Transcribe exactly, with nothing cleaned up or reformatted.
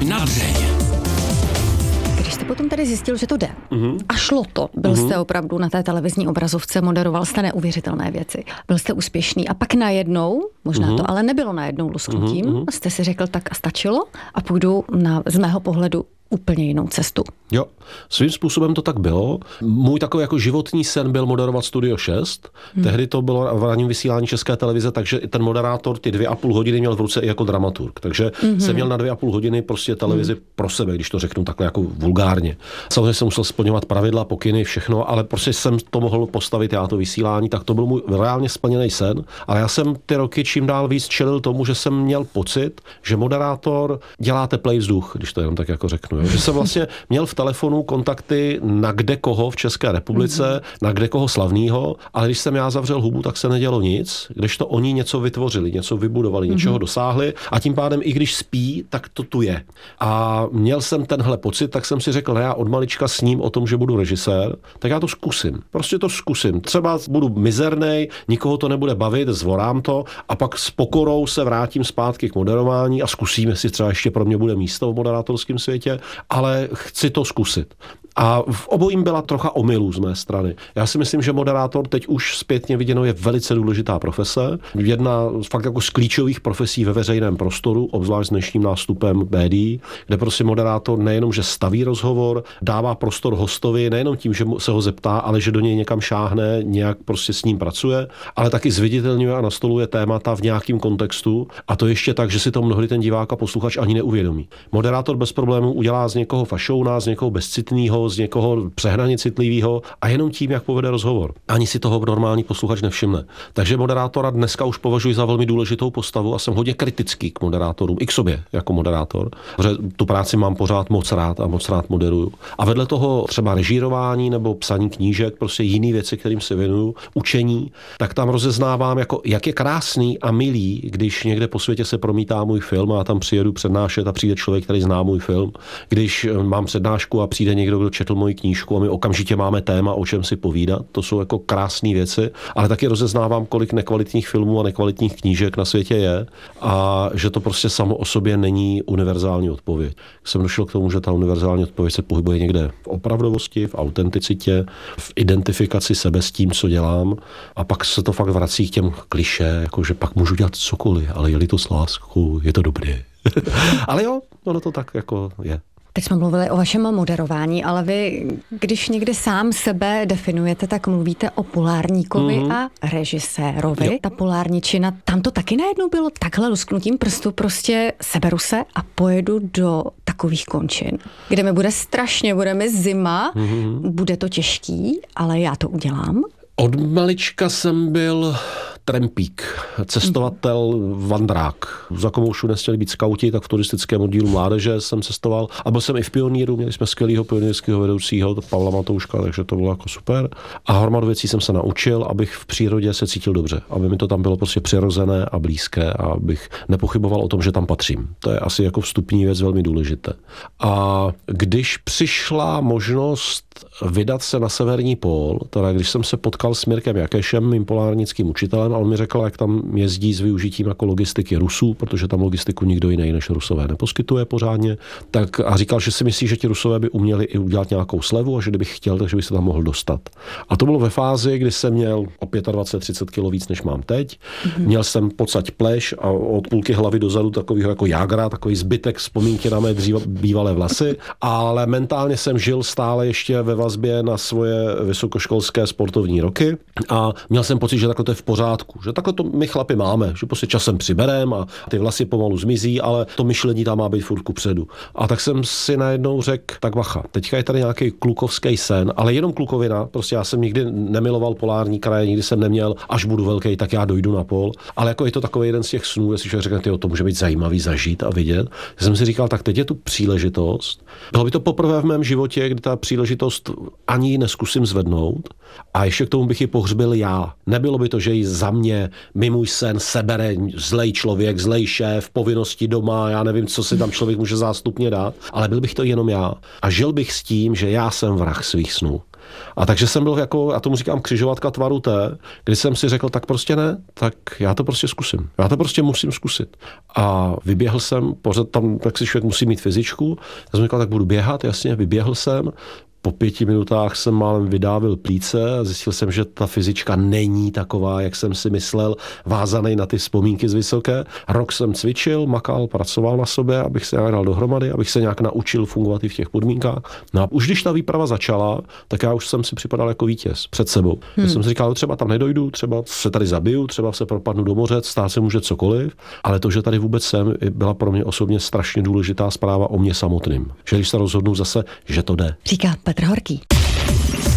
Na dřeň. Když jste potom tedy zjistil, že to jde Mm-hmm. a šlo to, byl Mm-hmm. jste opravdu na té televizní obrazovce, moderoval jste neuvěřitelné věci, byl jste úspěšný a pak najednou, možná mm-hmm. to ale nebylo najednou lusknutím, mm-hmm. jste si řekl, tak a stačilo a půjdu na, z mého pohledu úplně jinou cestu. Jo, svým způsobem to tak bylo. Můj takový jako životní sen byl moderovat Studio šest. Hmm. Tehdy to bylo v ranním vysílání České televize, takže ten moderátor ty dvě a půl hodiny měl v ruce i jako dramaturg. Takže hmm. jsem měl na dvě a půl hodiny prostě televizi hmm. pro sebe, když to řeknu takhle jako vulgárně. Samozřejmě jsem musel splňovat pravidla, pokyny, všechno, ale prostě jsem to mohl postavit já to vysílání, tak to byl můj reálně splněný sen. Ale já jsem ty roky čím dál víc čelil tomu, že jsem měl pocit, že moderátor dělá teplej vzduch, když to jenom tak jako řeknu. Jo. Že jsem vlastně měl v telefonu kontakty na kde koho v České republice, mm-hmm. na kde koho slavného, ale když jsem já zavřel hubu, tak se nedělo nic, kdežto oni něco vytvořili, něco vybudovali, mm-hmm. něčeho dosáhli a tím pádem i když spí, tak to tu je. A měl jsem tenhle pocit, tak jsem si řekl, ne, já od malička sním o tom, že budu režisér, tak já to zkusím. Prostě to zkusím. Třeba budu mizernej, nikoho to nebude bavit, zvorám to a pak s pokorou se vrátím zpátky k moderování a zkusím, jestli třeba ještě pro mě bude místo v moderátorském světě, ale chci to zkusit. A v obojím byla trocha omylů z mé strany. Já si myslím, že moderátor teď už zpětně viděno je velice důležitá profese. Jedna fakt jako z klíčových profesí ve veřejném prostoru, obzvlášť s dnešním nástupem médií, kde prostě moderátor nejenom, že staví rozhovor, dává prostor hostovi, nejenom tím, že se ho zeptá, ale že do něj někam šáhne, nějak prostě s ním pracuje, ale taky zviditelňuje a nastoluje témata v nějakém kontextu. A to ještě tak, že si to mnohdy ten divák a posluchač ani neuvědomí. Moderátor bez problémů udělá z někoho fašouna, z někoho bezcitného, z někoho přehnaně citlivého a jenom tím, jak povede rozhovor. Ani si toho normální posluchač nevšimne. Takže moderátora dneska už považuji za velmi důležitou postavu a jsem hodně kritický k moderátorům, i k sobě jako moderátor, protože tu práci mám pořád moc rád a moc rád moderuju. A vedle toho třeba režírování nebo psaní knížek, prostě jiný věci, kterým se věnuju, učení, tak tam rozeznávám, jako, jak je krásný a milý, když někde po světě se promítá můj film a já tam přijedu přednášet a přijde člověk, který zná můj film. Když mám přednášku a přijde někdo, kdo četl moji knížku a my okamžitě máme téma, o čem si povídat. To jsou jako krásné věci, ale taky rozeznávám, kolik nekvalitních filmů a nekvalitních knížek na světě je a že to prostě samo o sobě není univerzální odpověď. Jsem došel k tomu, že ta univerzální odpověď se pohybuje někde v opravdovosti, v autenticitě, v identifikaci sebe s tím, co dělám a pak se to fakt vrací k těm klišé, jako že pak můžu dělat cokoliv, ale je-li to s láskou, je to dobré. Ale jo, ono to tak jako je. Teď jsme mluvili o vašem moderování, ale vy, když někdy sám sebe definujete, tak mluvíte o polárníkovi mm-hmm. a režisérovi. Jo. Ta polárničina, tam to taky najednou bylo takhle lusknutím prstu, prostě seberu se a pojedu do takových končin, kde mi bude strašně, bude mi zima, mm-hmm. bude to těžký, ale já to udělám. Od malička jsem byl trampík, cestovatel, vandrák. Za Komoušu nechtěli být skauti, tak v turistickém oddílu mládeže jsem cestoval. A byl jsem i v Pioníru, měli jsme skvělého pionýrského vedoucího, Pavla Matouška, takže to bylo jako super. A hromadu věcí jsem se naučil, abych v přírodě se cítil dobře. Aby mi to tam bylo prostě přirozené a blízké a abych nepochyboval o tom, že tam patřím. To je asi jako vstupní věc velmi důležité. A když přišla možnost vydat se na severní pól, teda když jsem se potkal s Mirkem Jakešem, mým polárnickým učitelem, a on mi řekl, jak tam jezdí s využitím jako logistiky Rusů, protože tam logistiku nikdo jiný než Rusové neposkytuje pořádně, tak a říkal, že si myslí, že ti Rusové by uměli i udělat nějakou slevu a že kdybych chtěl, takže by se tam mohl dostat. A to bylo ve fázi, kdy jsem měl o dvacet pět třicet kilo víc, než mám teď. Mm-hmm. Měl jsem pocať pleš a od půlky hlavy dozadu takovýho jako jágra, takový zbytek vzpomínky na mé dříve bývalé vlasy, ale mentálně jsem žil stále ještě ve vazbě na svoje vysokoškolské sportovní roky a měl jsem pocit, že takhle to je v pořádku, že takhle to my chlapi máme, že prostě časem přiberem a ty vlasy pomalu zmizí, ale to myšlení tam má být furt kupředu. A tak jsem si najednou řekl, tak bacha, teďka je tady nějaký klukovský sen, ale jenom klukovina, prostě já jsem nikdy nemiloval polární kraje, nikdy jsem neměl, až budu velký, tak já dojdu na pol, ale jako je to takový jeden z těch snů, jestli člověk řekne, tyjo, to může být zajímavý zažít a vidět. Já jsem si říkal, tak teď je tu příležitost. Bylo by to poprvé v mém životě, kdy ta příležitost ani neskusím zvednout a ještě k tomu bych ji pohřbil já. Nebylo by to, že ji za mě, mi můj sen sebere zlej člověk, zlej šéf, povinnosti doma, já nevím, co si tam člověk může zástupně dát, ale byl bych to jenom já. A žil bych s tím, že já jsem vrah svých snů. A takže jsem byl jako, já tomu říkám křižovatka tvaru T, kdy jsem si řekl, tak prostě ne, tak já to prostě zkusím. Já to prostě musím zkusit. A vyběhl jsem, pořád tam, tak si člověk musí mít fyzičku, já jsem říkal, tak budu běhat, jasně, vyběhl jsem. Po pěti minutách jsem málem vydávil plíce a zjistil jsem, že ta fyzička není taková, jak jsem si myslel, vázaný na ty vzpomínky z vysoké. Rok jsem cvičil, makal, pracoval na sobě, abych se nějak dal dohromady, abych se nějak naučil fungovat i v těch podmínkách. No a už když ta výprava začala, tak já už jsem si připadal jako vítěz před sebou. Hmm. Já jsem si říkal, třeba tam nedojdu, třeba se tady zabiju, třeba se propadnu do moře, stát se může cokoliv, ale to, že tady vůbec jsem, byla pro mě osobně strašně důležitá zpráva o mě samotným. Že když se rozhodnu zase, že to jde. Říká Petr Horký.